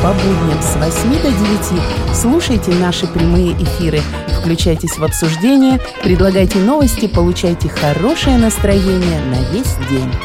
по будням с 8 до 9 слушайте наши прямые эфиры, включайтесь в обсуждение, предлагайте новости, получайте хорошее настроение на весь день.